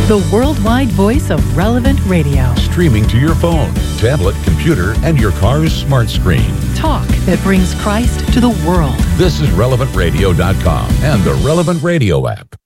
the worldwide voice of Relevant Radio. Streaming to your phone, tablet, computer, and your car's smart screen. Talk that brings Christ to the world. This is RelevantRadio.com and the Relevant Radio app.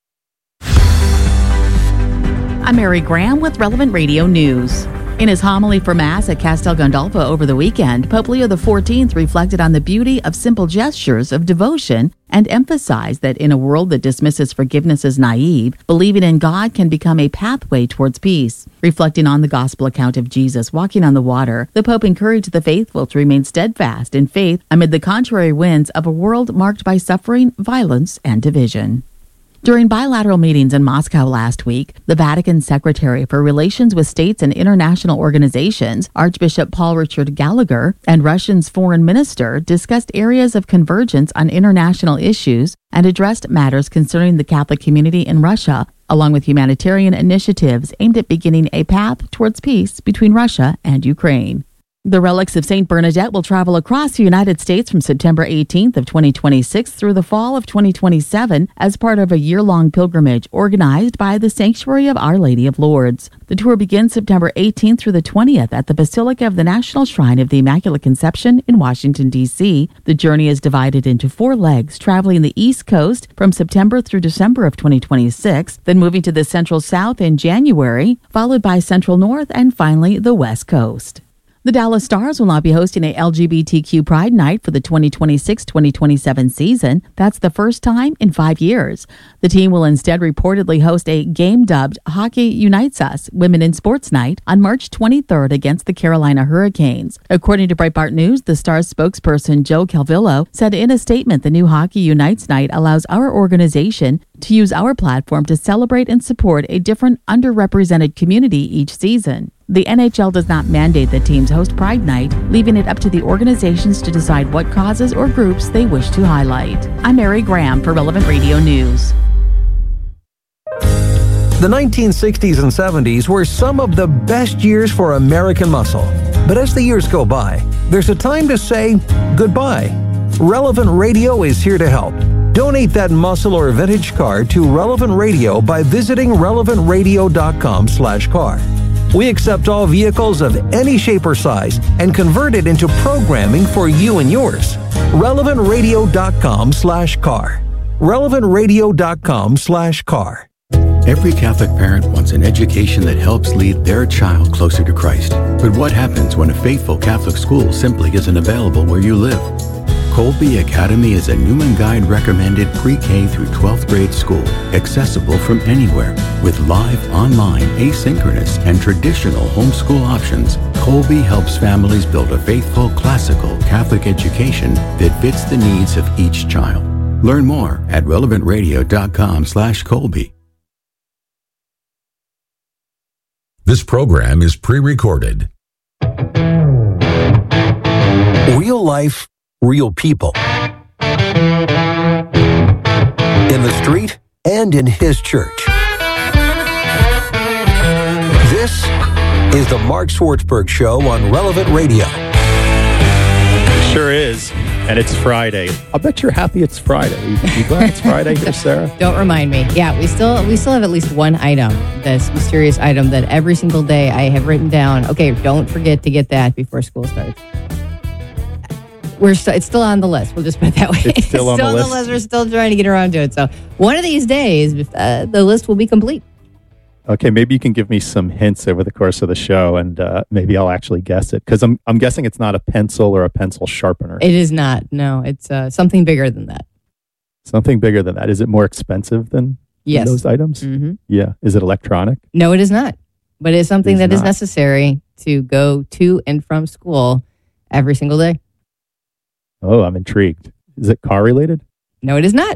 I'm Mary Graham with Relevant Radio News. In his homily for Mass at Castel Gandolfo over the weekend, Pope Leo XIV reflected on the beauty of simple gestures of devotion and emphasized that in a world that dismisses forgiveness as naive, believing in God can become a pathway towards peace. Reflecting on the gospel account of Jesus walking on the water, the Pope encouraged the faithful to remain steadfast in faith amid the contrary winds of a world marked by suffering, violence, and division. During bilateral meetings in Moscow last week, the Vatican Secretary for Relations with States and International Organizations, Archbishop Paul Richard Gallagher, and Russia's foreign minister discussed areas of convergence on international issues and addressed matters concerning the Catholic community in Russia, along with humanitarian initiatives aimed at beginning a path towards peace between Russia and Ukraine. The relics of St. Bernadette will travel across the United States from September 18th of 2026 through the fall of 2027 as part of a year-long pilgrimage organized by the Sanctuary of Our Lady of Lourdes. The tour begins September 18th through the 20th at the Basilica of the National Shrine of the Immaculate Conception in Washington, D.C. The journey is divided into 4 legs, traveling the East Coast from September through December of 2026, then moving to the Central South in January, followed by Central North, and finally the West Coast. The Dallas Stars will not be hosting a LGBTQ Pride Night for the 2026-2027 season. That's the first time in 5 years. The team will instead reportedly host a game dubbed Hockey Unites Us Women in Sports Night on March 23rd against the Carolina Hurricanes. According to Breitbart News, the Stars spokesperson Joe Calvillo said in a statement the new Hockey Unites Night allows our organization to use our platform to celebrate and support a different underrepresented community each season. The NHL does not mandate that teams host Pride Night, leaving it up to the organizations to decide what causes or groups they wish to highlight. I'm Mary Graham for Relevant Radio News. The 1960s and 70s were some of the best years for American muscle. But as the years go by, there's a time to say goodbye. Relevant Radio is here to help. Donate that muscle or vintage car to Relevant Radio by visiting relevantradio.com/car. We accept all vehicles of any shape or size and convert it into programming for you and yours. relevantradio.com/car. relevantradio.com/car. Every Catholic parent wants an education that helps lead their child closer to Christ. But what happens when a faithful Catholic school simply isn't available where you live? Colby Academy is a Newman Guide recommended pre-K through 12th grade school, accessible from anywhere. With live, online, asynchronous, and traditional homeschool options, Colby helps families build a faithful, classical Catholic education that fits the needs of each child. Learn more at relevantradio.com/Colby. This program is pre-recorded. Real life, real people. In the street and in his church. This is the Mark Swartzberg Show on Relevant Radio. Sure is. And it's Friday. I bet you're happy it's Friday. You glad it's Friday here, Sarah? Don't remind me. Yeah, we still have at least one item, this mysterious item that every single day I have written down. Okay, don't forget to get that before school starts. It's still on the list. We'll just put it that way. It's still on the list. We're still trying to get around to it. So one of these days, the list will be complete. Okay, maybe you can give me some hints over the course of the show, and maybe I'll actually guess it. Because I'm guessing it's not a pencil or a pencil sharpener. It is not. No, it's something bigger than that. Something bigger than that. Is it more expensive than those items? Mm-hmm. Yeah. Is it electronic? No, it is not. But it's something that is necessary to go to and from school every single day. Oh, I'm intrigued. Is it car related? No, it is not.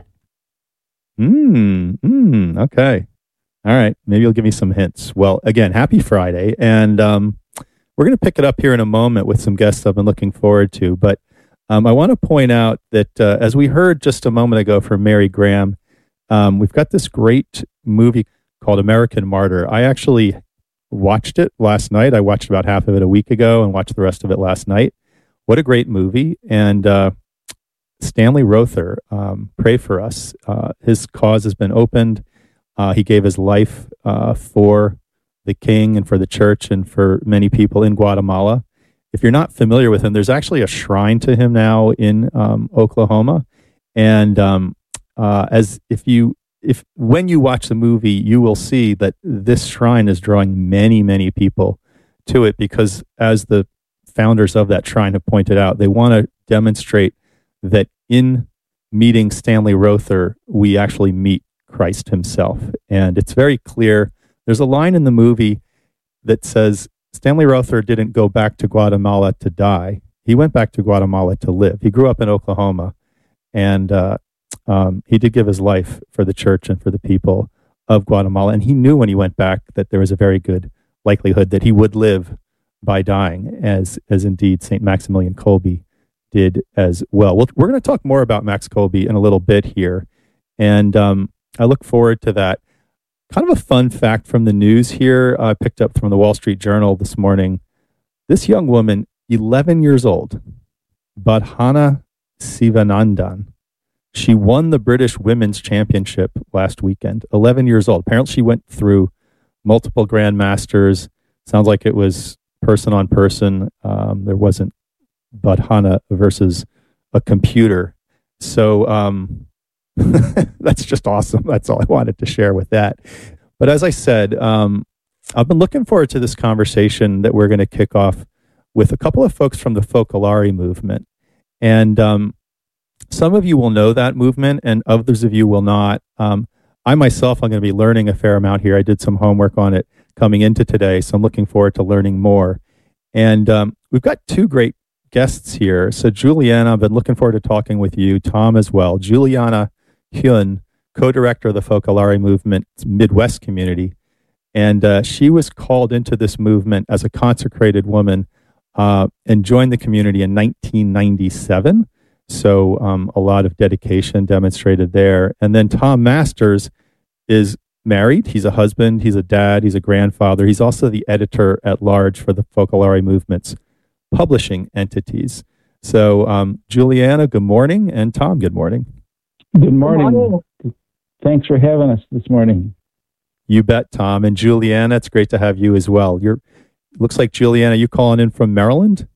Okay. All right. Maybe you'll give me some hints. Well, again, happy Friday. And we're going to pick it up here in a moment with some guests I've been looking forward to. But I want to point out that as we heard just a moment ago from Mary Graham, we've got this great movie called American Martyr. I actually watched it last night. I watched about half of it a week ago and watched the rest of it last night. What a great movie. And Stanley Rother, pray for us. His cause has been opened. He gave his life for the king and for the church and for many people in Guatemala. If you're not familiar with him, there's actually a shrine to him now in Oklahoma. And when you watch the movie, you will see that this shrine is drawing many, many people to it, because as the founders of that shrine have pointed out, they want to demonstrate that in meeting Stanley Rother, we actually meet Christ himself. And it's very clear. There's a line in the movie that says Stanley Rother didn't go back to Guatemala to die. He went back to Guatemala to live. He grew up in Oklahoma, and he did give his life for the church and for the people of Guatemala. And he knew when he went back that there was a very good likelihood that he would live by dying, as indeed St. Maximilian Kolbe did as well. We're going to talk more about Max Kolbe in a little bit here, and I look forward to that. Kind of a fun fact from the news here, I picked up from the Wall Street Journal this morning. This young woman, 11 years old, Badhana Sivanandan, she won the British Women's Championship last weekend, 11 years old. Apparently she went through multiple Grandmasters. Sounds like it was person on person. There wasn't Badhana versus a computer. So that's just awesome. That's all I wanted to share with that. But as I said, I've been looking forward to this conversation that we're going to kick off with a couple of folks from the Focolare movement. And some of you will know that movement and others of you will not. I myself, I'm going to be learning a fair amount here. I did some homework on it coming into today, so I'm looking forward to learning more. And we've got two great guests here. So Juliana, I've been looking forward to talking with you, Tom as well. Juliana Hyun, co-director of the Focolare Movement's Midwest community. And she was called into this movement as a consecrated woman and joined the community in 1997. So a lot of dedication demonstrated there. And then Tom Masters is married. He's a husband, he's a dad, he's a grandfather. He's also the editor at large for the Focolare Movement's publishing entities. So Juliana, good morning. And Tom, good morning. Good morning. Good morning. Thanks for having us this morning. You bet, Tom. And Juliana, it's great to have you as well. Looks like, Juliana, you calling in from Maryland?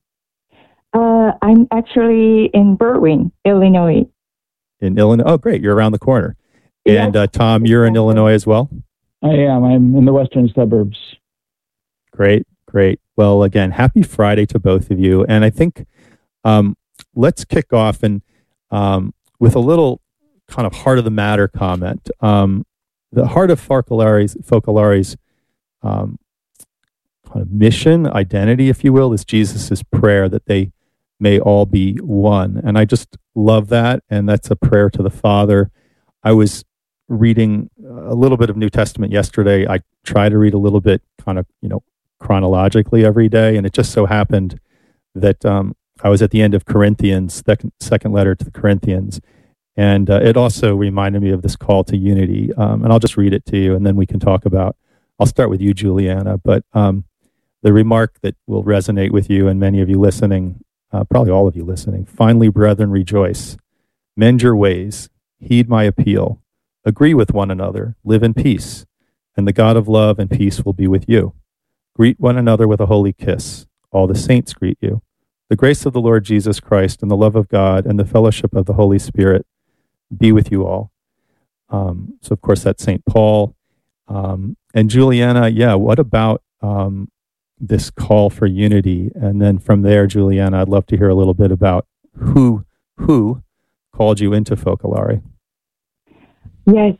I'm actually in Berwyn, Illinois. In Illinois? Oh, great. You're around the corner. Yes. And Tom, you're in Illinois as well? I am. I'm in the western suburbs. Great, great. Well, again, happy Friday to both of you. And I think let's kick off and with a little kind of heart of the matter comment. The heart of Focolare's kind of mission, identity, if you will, is Jesus' prayer that they may all be one. And I just love that. And that's a prayer to the Father. I was reading a little bit of New Testament yesterday. I try to read a little bit kind of, chronologically every day. And it just so happened that I was at the end of Corinthians, second letter to the Corinthians. And it also reminded me of this call to unity. And I'll just read it to you, and then we can talk about, I'll start with you, Juliana, but the remark that will resonate with you and many of you listening, probably all of you listening. Finally, brethren, rejoice. Mend your ways. Heed my appeal. Agree with one another. Live in peace. And the God of love and peace will be with you. Greet one another with a holy kiss. All the saints greet you. The grace of the Lord Jesus Christ and the love of God and the fellowship of the Holy Spirit be with you all. So, of course, that's St. Paul. And Juliana, what about this call for unity? And then from there, Juliana, I'd love to hear a little bit about who called you into Focolare. Yes,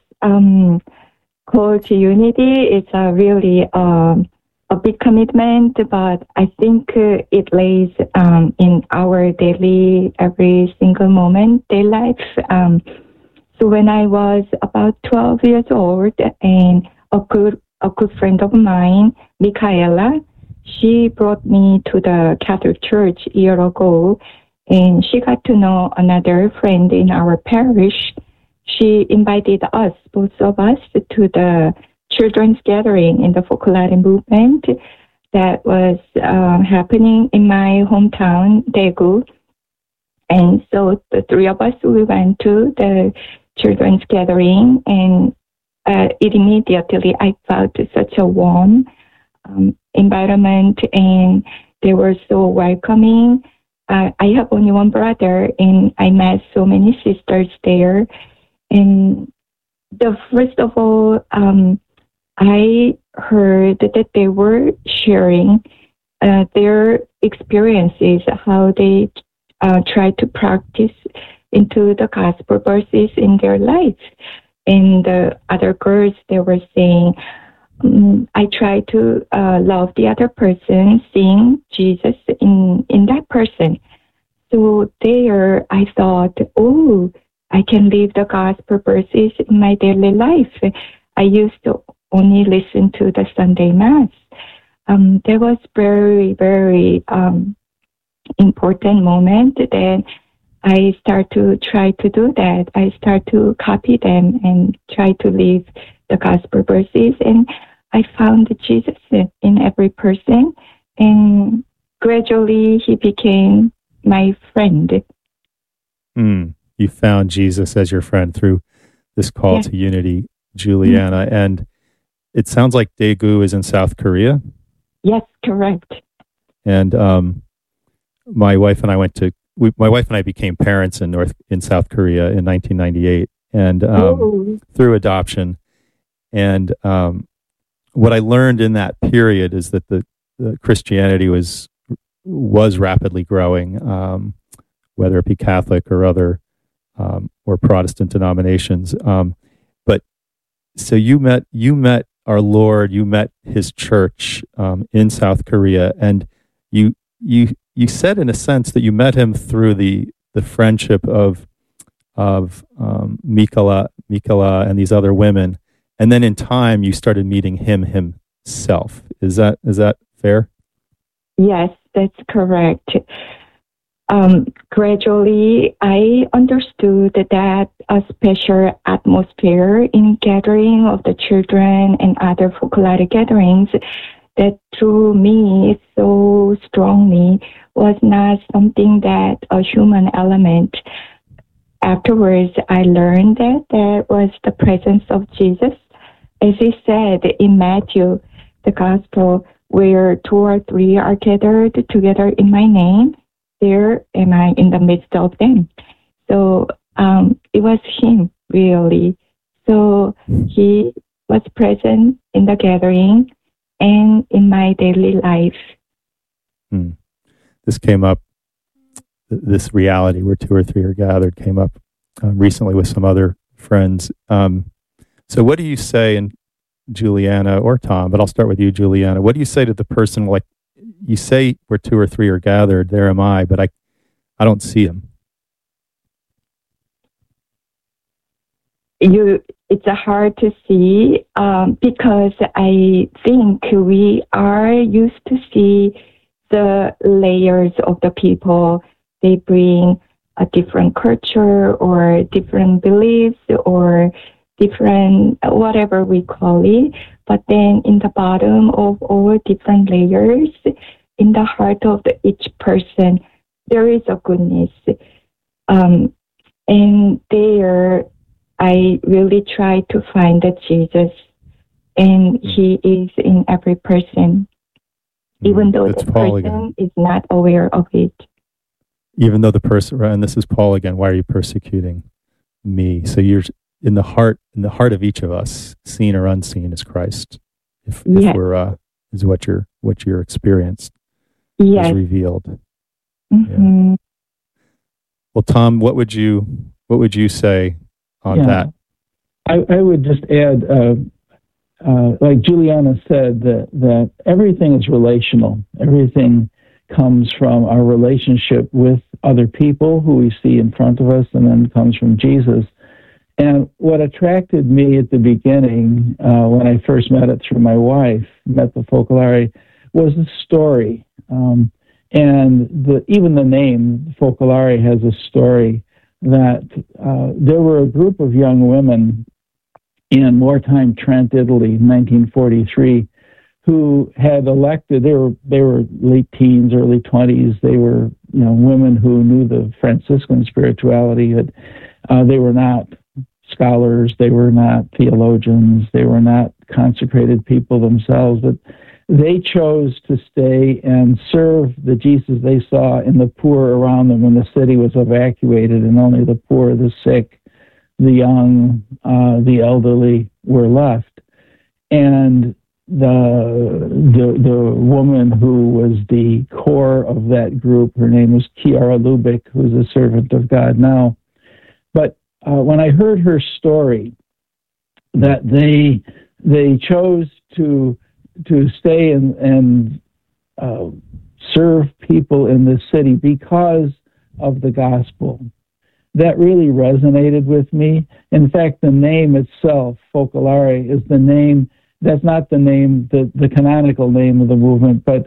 call to unity is really a big commitment, but I think it lays in our daily, every single moment, daily life. So when I was about 12 years old, and a good friend of mine, Michaela, she brought me to the Catholic Church a year ago, and she got to know another friend in our parish. She invited us, both of us, to the children's gathering in the Focolare movement that was happening in my hometown, Daegu. And so the three of us, we went to the children's gathering, and immediately I felt such a warm environment, and they were so welcoming. I have only one brother, and I met so many sisters there. And first of all, I heard that they were sharing their experiences, how they try to practice into the gospel verses in their life. And the other girls, they were saying, I try to love the other person, seeing Jesus in that person. So there, I thought, oh, I can live the gospel verses in my daily life. I used to only listen to the Sunday Mass. There was very, very important moment. Then I start to try to do that. I start to copy them and try to live the gospel verses. And I found Jesus in every person. And gradually he became my friend. You found Jesus as your friend through this call to unity, Juliana. And it sounds like Daegu is in South Korea. Yes, correct. And my wife and I became parents in South Korea in 1998, and through adoption. And what I learned in that period is that the Christianity was rapidly growing, whether it be Catholic or other or Protestant denominations. But so you met our Lord, you met His church in South Korea, and you said in a sense that you met Him through the friendship of Mikala and these other women, and then in time you started meeting Him Himself. Is that fair? Yes, that's correct. Gradually, I understood that a special atmosphere in gathering of the children and other folkloric gatherings that drew me so strongly was not something that a human element. Afterwards, I learned that there was the presence of Jesus. As he said in Matthew, the Gospel, where 2 or 3 are gathered together in my name, there am I in the midst of them. So it was Him, really. So He was present in the gathering and in my daily life. This came up, this reality where 2 or 3 are gathered came up recently with some other friends. So what do you say, and Juliana or Tom, but I'll start with you, Juliana. What do you say to the person, like, you say where 2 or 3 are gathered, there am I, but I don't see Him? It's hard to see because I think we are used to see the layers of the people. They bring a different culture or different beliefs or different, whatever we call it. But then in the bottom of all different layers, in the heart of each person, there is a goodness. And there, I really try to find that Jesus, and He is in every person, even though the person is not aware of it. Even though the person, and this is Paul again, why are you persecuting me? So you're in the heart of each of us, seen or unseen, is Christ. If we're is what you're experienced is revealed. Mm-hmm. Yeah. Well, Tom, what would you say on that? I would just add, like Juliana said, that everything is relational. Everything comes from our relationship with other people who we see in front of us, and then comes from Jesus. And what attracted me at the beginning, when I first met it through my wife, met the Focolare, was the story. And even the name, Focolare, has a story that there were a group of young women in wartime Trent, Italy, in 1943, who had elected, they were late teens, early 20s. They were women who knew the Franciscan spirituality. They were not scholars, they were not theologians, they were not consecrated people themselves, but they chose to stay and serve the Jesus they saw in the poor around them when the city was evacuated and only the poor, the sick, the young, the elderly were left. And the woman who was the core of that group, her name was Kiara Lubick, who's a servant of God now. But when I heard her story, that they chose to stay and serve people in this city because of the gospel, that really resonated with me. In fact, the name itself, Focolare, is the name. That's not the name, the canonical name of the movement, but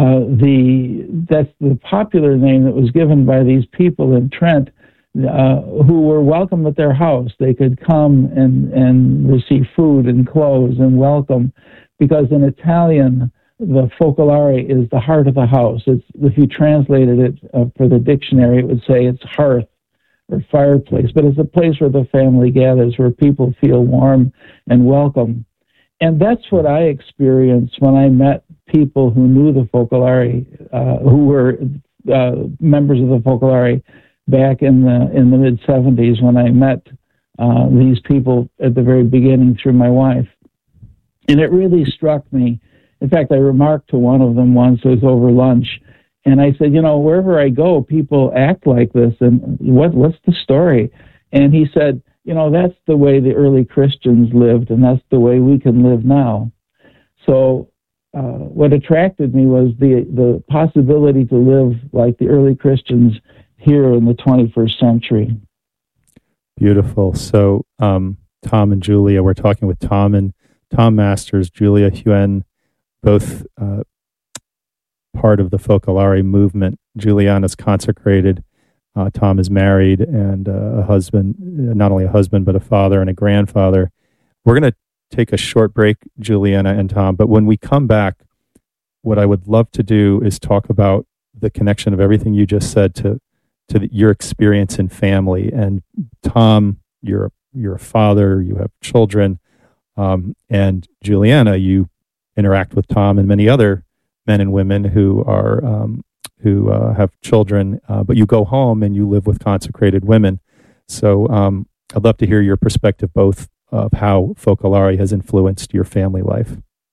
that's the popular name that was given by these people in Trent who were welcome at their house. They could come and receive food and clothes and welcome, because in Italian, the Focolare is the heart of the house. If you translated it for the dictionary, it would say it's hearth or fireplace, but it's a place where the family gathers, where people feel warm and welcome. And that's what I experienced when I met people who knew the Focolare, who were members of the Focolare back in the mid-'70s, when I met these people at the very beginning through my wife. And it really struck me. In fact, I remarked to one of them once, it was over lunch, and I said, wherever I go, people act like this, and what's the story? And he said, that's the way the early Christians lived, and that's the way we can live now. So what attracted me was the possibility to live like the early Christians here in the 21st century. Beautiful. So Tom and Julia, we're talking with Tom Masters, Julia Huen, both part of the Focolare movement. Juliana's consecrated. Tom is married and a husband, not only a husband, but a father and a grandfather. We're going to take a short break, Juliana and Tom, but when we come back, what I would love to do is talk about the connection of everything you just said to your experience in family. And Tom, you're a father, you have children, and Juliana, you interact with Tom and many other men and women who are have children, but you go home and you live with consecrated women. So I'd love to hear your perspective, both of how Focolare has influenced your family life.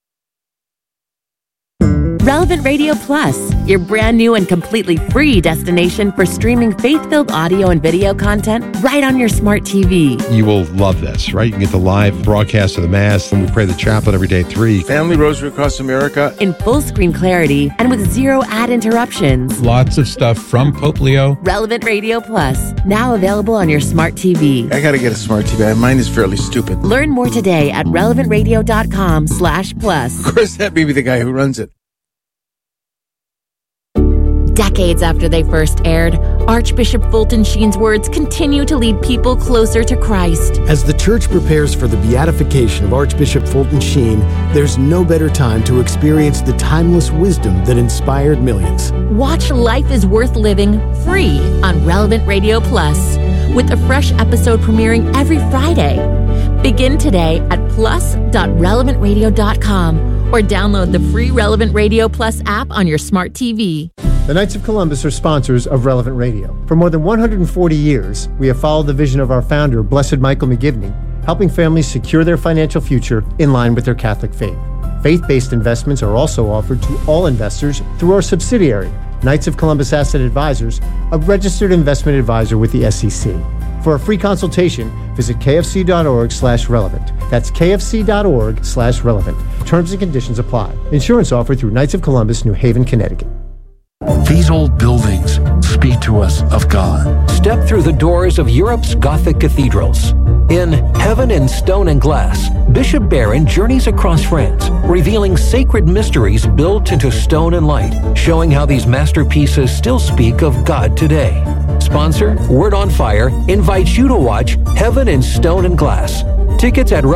Relevant Radio Plus, your brand new and completely free destination for streaming faith-filled audio and video content right on your smart TV. You will love this, right? You can get the live broadcast of the Mass, and we pray the Chaplet every day at 3. Family Rosary Across America. In full screen clarity and with zero ad interruptions. Lots of stuff from Pope Leo. Relevant Radio Plus, now available on your smart TV. I got to get a smart TV. Mine is fairly stupid. Learn more today at relevantradio.com/plus. Of course, that may be the guy who runs it. Decades after they first aired, Archbishop Fulton Sheen's words continue to lead people closer to Christ. As the Church prepares for the beatification of Archbishop Fulton Sheen, there's no better time to experience the timeless wisdom that inspired millions. Watch Life is Worth Living free on Relevant Radio Plus, with a fresh episode premiering every Friday. Begin today at plus.relevantradio.com or download the free Relevant Radio Plus app on your smart TV. The Knights of Columbus are sponsors of Relevant Radio. For more than 140 years, we have followed the vision of our founder, Blessed Michael McGivney, helping families secure their financial future in line with their Catholic faith. Faith-based investments are also offered to all investors through our subsidiary, Knights of Columbus Asset Advisors, a registered investment advisor with the SEC. For a free consultation, visit kfc.org/relevant. That's kfc.org/relevant. Terms and conditions apply. Insurance offered through Knights of Columbus, New Haven, Connecticut. These old buildings speak to us of God. Step through the doors of Europe's Gothic cathedrals. In Heaven in Stone and Glass, Bishop Barron journeys across France, revealing sacred mysteries built into stone and light, showing how these masterpieces still speak of God today. Sponsor, Word on Fire, invites you to watch Heaven in Stone and Glass. Tickets at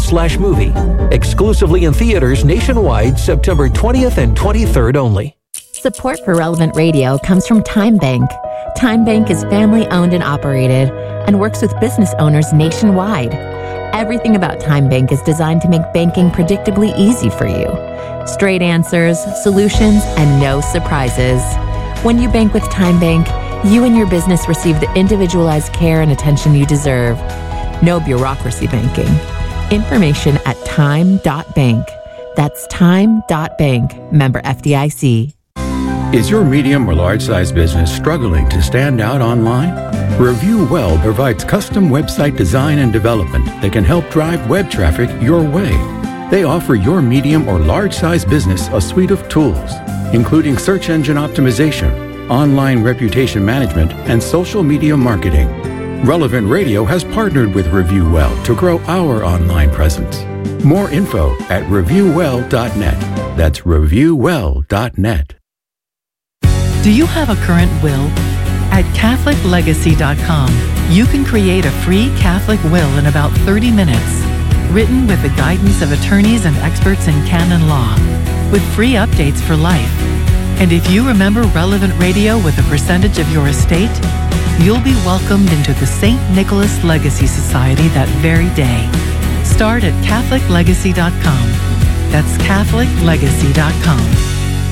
relevantradio.com/movie. Exclusively in theaters nationwide, September 20th and 23rd only. Support for Relevant Radio comes from Time Bank. Time Bank is family-owned and operated and works with business owners nationwide. Everything about Time Bank is designed to make banking predictably easy for you. Straight answers, solutions, and no surprises. When you bank with Time Bank, you and your business receive the individualized care and attention you deserve. No bureaucracy banking. Information at time.bank. That's time.bank. Member FDIC. Is your medium or large-size business struggling to stand out online? Review Well provides custom website design and development that can help drive web traffic your way. They offer your medium or large-size business a suite of tools, including search engine optimization, online reputation management, and social media marketing. Relevant Radio has partnered with Review Well to grow our online presence. More info at reviewwell.net. That's reviewwell.net. Do you have a current will? At CatholicLegacy.com, you can create a free Catholic will in about 30 minutes, written with the guidance of attorneys and experts in canon law, with free updates for life. And if you remember Relevant Radio with a percentage of your estate, you'll be welcomed into the St. Nicholas Legacy Society that very day. Start at CatholicLegacy.com. That's CatholicLegacy.com.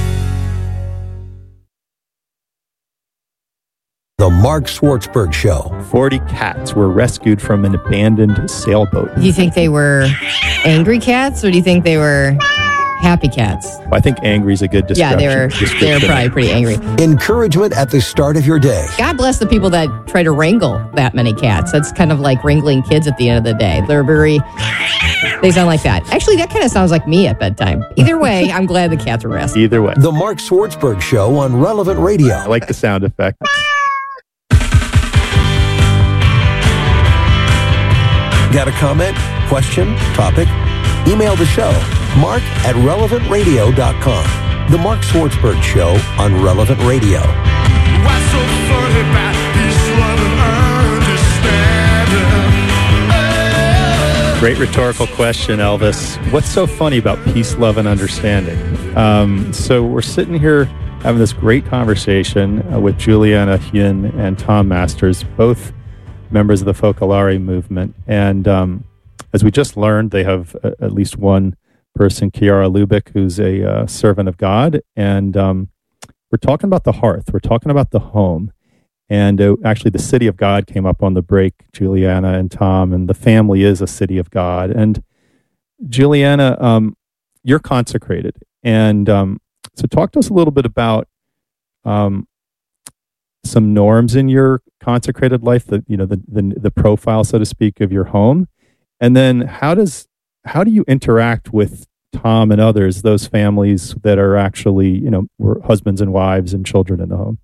The Mark Schwartzberg Show. 40 cats were rescued from an abandoned sailboat. Do you think they were angry cats, or do you think they were happy cats? I think angry is a good description. Yeah, they were probably pretty angry. Encouragement at the start of your day. God bless the people that try to wrangle that many cats. That's kind of like wrangling kids at the end of the day. They sound like that. Actually, that kind of sounds like me at bedtime. Either way, I'm glad the cats were rescued. Either way. The Mark Schwartzberg Show on Relevant Radio. I like the sound effect. Got a comment, question, topic? Email the show, mark@relevantradio.com. The Mark Schwartzberg Show on Relevant Radio. What's so funny about peace, love, and understanding? Great rhetorical question, Elvis. What's so funny about peace, love, and understanding? So we're sitting here having this great conversation with Juliana Hyun and Tom Masters, both members of the Focolare movement. And as we just learned, they have at least one person, Kiara Lubick, who's a servant of God. And we're talking about the hearth. We're talking about the home. And actually, the city of God came up on the break, Juliana and Tom, and the family is a city of God. And Juliana, you're consecrated. And so talk to us a little bit about some norms in your consecrated life, the profile, so to speak, of your home. And then how do you interact with Tom and others, those families that are actually, were husbands and wives and children in the home?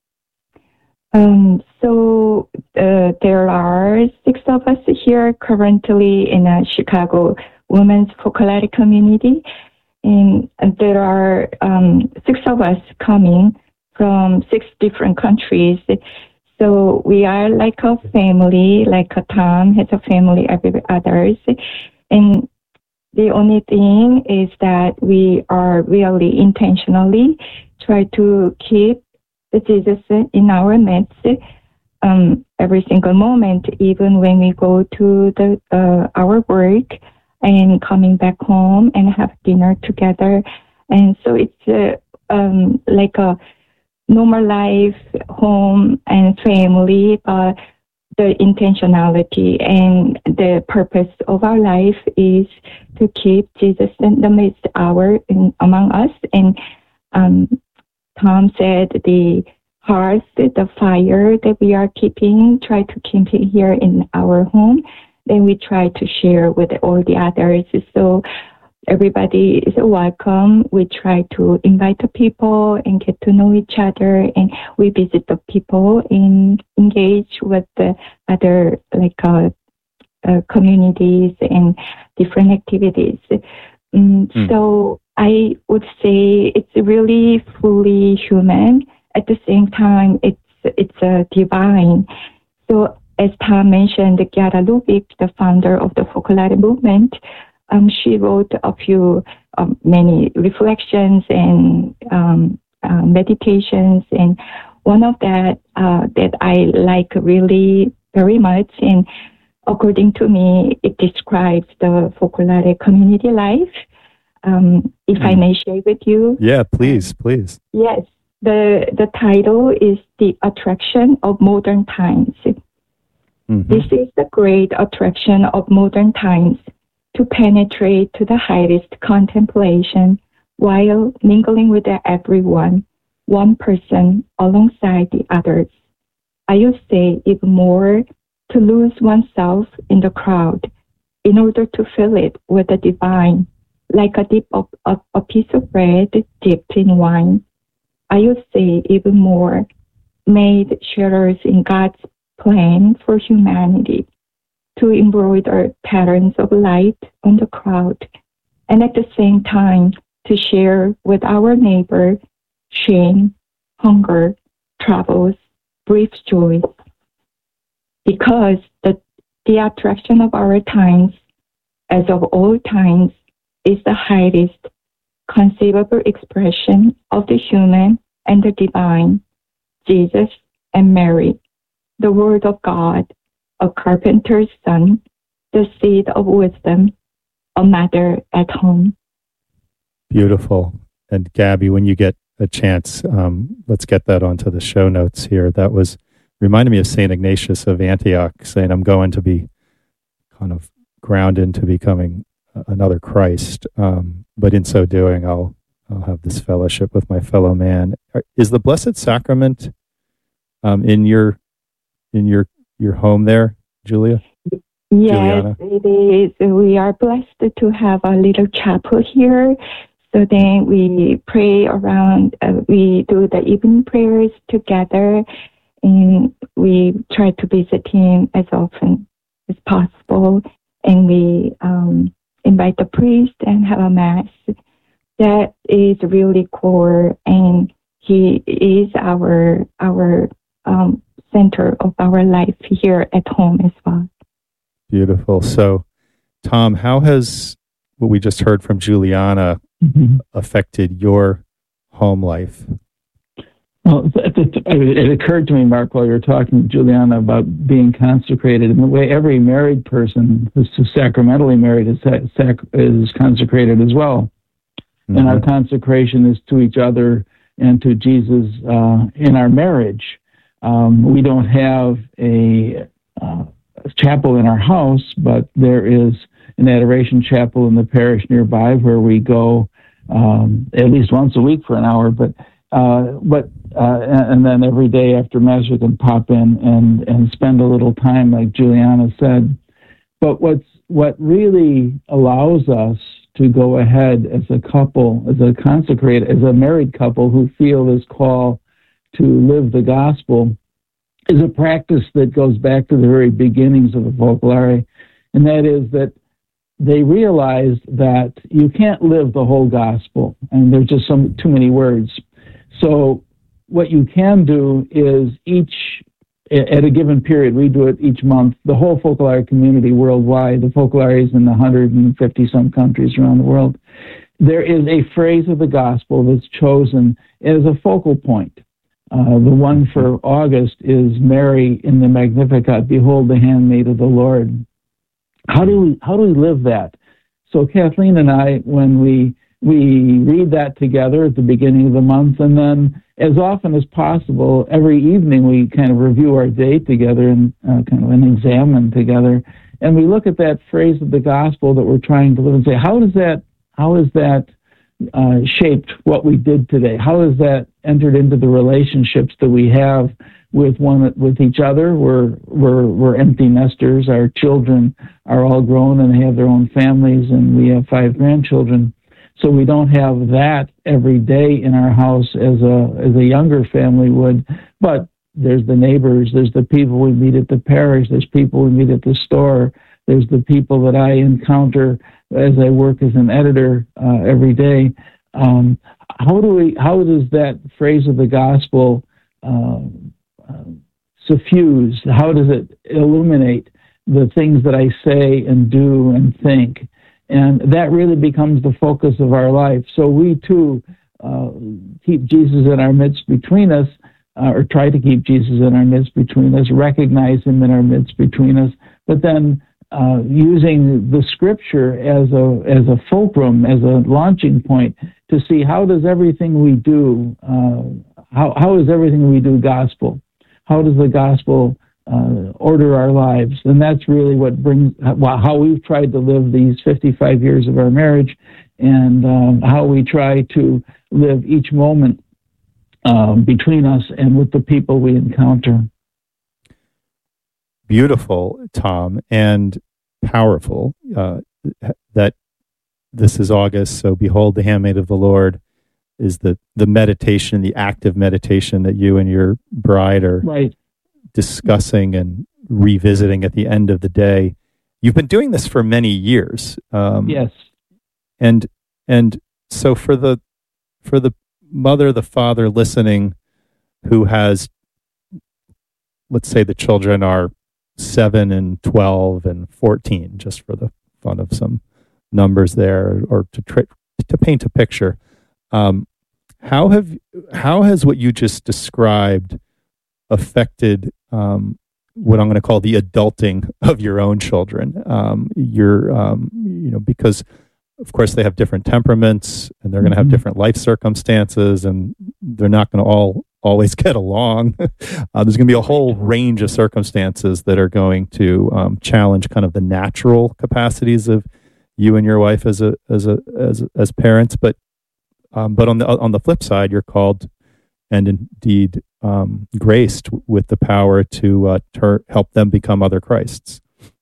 So there are 6 of us here currently in a Chicago Women's Focolare community. And there are 6 of us coming from 6 different countries. So we are like a family, like Tom has a family, every others. And the only thing is that we are really intentionally try to keep Jesus in our midst every single moment, even when we go to our work and coming back home and have dinner together. And so it's like a normal life, home and family, but the intentionality and the purpose of our life is to keep Jesus in the midst among us. And Tom said the hearth, the fire that we are keeping, try to keep it here in our home. Then we try to share with all the others. So everybody is welcome. We try to invite the people and get to know each other, and we visit the people and engage with the other communities and different activities. So I would say it's really fully human. At the same time, it's divine. So as Tom mentioned, Kiara Lubick, the founder of the Focolare movement, she wrote many reflections and meditations, and one of that that I like really very much, and according to me, it describes the Focolare community life. If I may share with you. Yeah, please. Yes, the title is The Attraction of Modern Times. This is the great attraction of modern times, to penetrate to the highest contemplation while mingling with everyone, one person alongside the others. I would say even more, to lose oneself in the crowd in order to fill it with the divine, like a dip of a piece of bread dipped in wine. I would say even more, made sharers in God's plan for humanity, to embroider patterns of light on the crowd, and at the same time to share with our neighbor shame, hunger, troubles, brief joys. Because the attraction of our times, as of all times, is the highest conceivable expression of the human and the divine, Jesus and Mary, the Word of God, a carpenter's son, the seed of wisdom, a mother at home. Beautiful. And Gabby, when you get a chance, let's get that onto the show notes here. That was reminded me of St. Ignatius of Antioch saying, I'm going to be kind of ground into becoming another Christ. But in so doing, I'll have this fellowship with my fellow man. Is the Blessed Sacrament in your home there, Julia? Yes, Juliana? it is. We are blessed to have a little chapel here. So then we pray around, we do the evening prayers together, and we try to visit him as often as possible. And we invite the priest and have a mass. That is really core, and he is our center of our life here at home as well. Beautiful. So, Tom, how has what we just heard from Juliana affected your home life? Well, it occurred to me, Mark, while you were talking to Juliana about being consecrated, and the way every married person who's sacramentally married is consecrated as well. And our consecration is to each other and to Jesus in our marriage. We don't have a chapel in our house, but there is an adoration chapel in the parish nearby where we go at least once a week for an hour. And then every day after Mass we can pop in and spend a little time, like Juliana said. But what really allows us to go ahead as a couple, as a married couple who feel this call to live the gospel, is a practice that goes back to the very beginnings of the Focolare, and that is that they realized that you can't live the whole gospel, and there's just too many words. So what you can do is at a given period, we do it each month, the whole Focolare community worldwide, the Focolares in 150-some countries around the world, there is a phrase of the gospel that's chosen as a focal point. The one for August is Mary in the Magnificat, behold the handmaid of the Lord. How do we live that? So Kathleen and I, when we read that together at the beginning of the month, and then as often as possible, every evening we kind of review our day together and kind of an examine together, and we look at that phrase of the gospel that we're trying to live and say, how is that shaped what we did today? How has that entered into the relationships that we have with each other? We're empty nesters. Our children are all grown and they have their own families, and we have 5 grandchildren. So we don't have that every day in our house as a younger family would. But there's the neighbors, there's the people we meet at the parish, there's people we meet at the store, there's the people that I encounter as I work as an editor every day. How does that phrase of the gospel suffuse? How does it illuminate the things that I say and do and think? And that really becomes the focus of our life. So we too keep Jesus in our midst between us, or try to keep Jesus in our midst between us, recognize him in our midst between us, but then using the Scripture as a fulcrum, as a launching point to see how does everything we do, how is everything we do gospel? How does the gospel order our lives? And that's really what brings, how we've tried to live these 55 years of our marriage, and how we try to live each moment between us and with the people we encounter. Beautiful, Tom, and powerful. That this is August, so behold, the handmaid of the Lord is the meditation, the active meditation that you and your bride are discussing and revisiting at the end of the day. You've been doing this for many years. Yes. And so for the mother, the father listening, who has, let's say the children are 7 and 12 and 14, just for the fun of some numbers there, or to paint a picture. How has what you just described affected what I'm going to call the adulting of your own children? Because of course they have different temperaments, and they're going to have different life circumstances, and they're not going to always get along. There's going to be a whole range of circumstances that are going to challenge kind of the natural capacities of you and your wife as parents. But on the flip side, you're called and indeed graced with the power to help them become other Christs.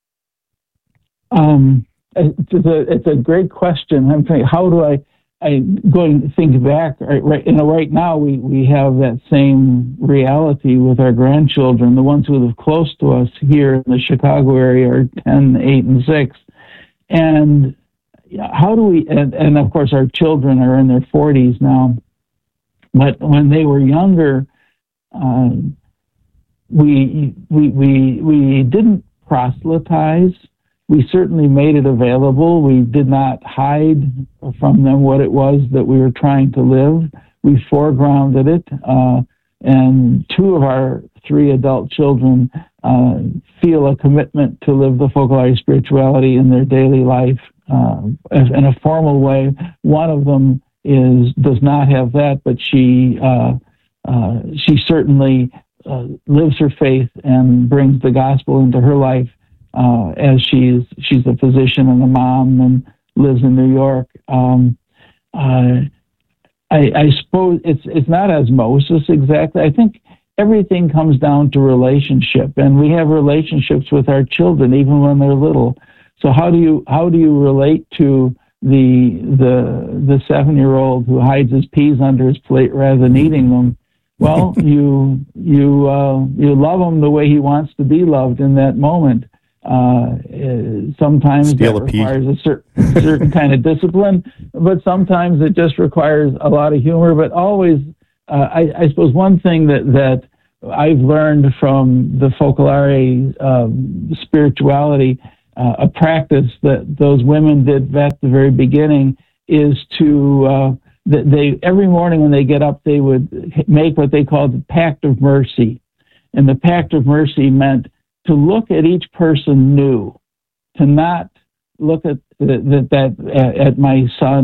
It's a great question. I'm thinking, how do I'm going to think back. Right now, we have that same reality with our grandchildren. The ones who live close to us here in the Chicago area are 10, 8, and 6. And how do we? And of course, our children are in their 40s now. But when they were younger, we didn't proselytize. We certainly made it available. We did not hide from them what it was that we were trying to live. We foregrounded it. And 2 of our 3 adult children feel a commitment to live the Focolare spirituality in their daily life in a formal way. One of them does not have that, but she certainly lives her faith and brings the gospel into her life. As she's a physician and a mom and lives in New York. I suppose it's not osmosis exactly. I think everything comes down to relationship, and we have relationships with our children even when they're little. So how do you relate to the 7-year-old who hides his peas under his plate rather than eating them? Well, you love him the way he wants to be loved in that moment. Sometimes that requires a certain kind of discipline, but sometimes it just requires a lot of humor. But always, I suppose one thing that I've learned from the Focolare spirituality, a practice that those women did at the very beginning, is to they every morning when they get up, they would make what they called the Pact of Mercy, and the Pact of Mercy meant to look at each person new, to not look at my son